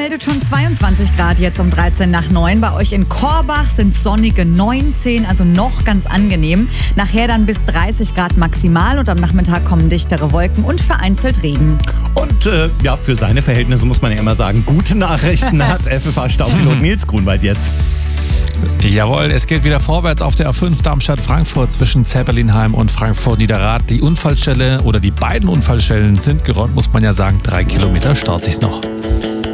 meldet schon 22 Grad jetzt um 13 nach 9. Bei euch in Korbach sind sonnige 19, also noch ganz angenehm. Nachher dann bis 30 Grad maximal und am Nachmittag kommen dichtere Wolken und vereinzelt Regen. Und für seine Verhältnisse muss man ja immer sagen, gute Nachrichten hat FFH-Staubpilot Nils Grunwald jetzt. Jawohl, es geht wieder vorwärts auf der A5 Darmstadt-Frankfurt zwischen Zeppelinheim und Frankfurt-Niederrad. Die Unfallstelle oder die beiden Unfallstellen sind geräumt, muss man ja sagen. 3 Kilometer staut sich's noch.